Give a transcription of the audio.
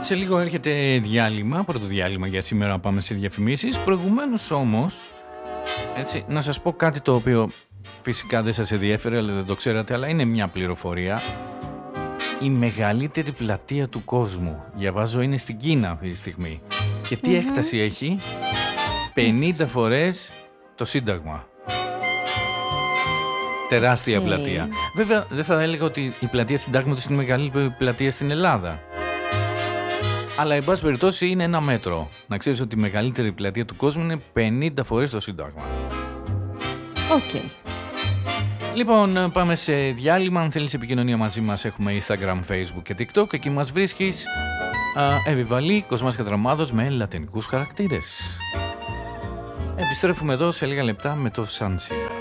Σε λίγο έρχεται διάλειμμα, πρώτο διάλειμμα για σήμερα, πάμε σε διαφημίσεις. Προηγουμένως όμως, έτσι, να σας πω κάτι το οποίο φυσικά δεν σας ενδιέφερε, αλλά δεν το ξέρατε, αλλά είναι μια πληροφορία. Η μεγαλύτερη πλατεία του κόσμου, διαβάζω, είναι στην Κίνα αυτή τη στιγμή. Και τι έκταση έχει? 50 φορές το Σύνταγμα. Τεράστια πλατεία. Βέβαια, δεν θα έλεγα ότι η πλατεία Συντάγματος είναι η μεγαλύτερη πλατεία στην Ελλάδα. Αλλά, εν πάση περιπτώσει, είναι ένα μέτρο. Να ξέρεις ότι η μεγαλύτερη πλατεία του κόσμου είναι 50 φορές το Σύνταγμα. Οκ. Λοιπόν, πάμε σε διάλειμμα. Αν θέλεις επικοινωνία μαζί μας, έχουμε Instagram, Facebook και TikTok. Εκεί μας βρίσκεις. Επιβαλή Κοσμάς Κατραμάδος με λατινικούς χαρακτήρες. Επιστρέφουμε εδώ σε λίγα λεπτά με το Σαν Σήμερα.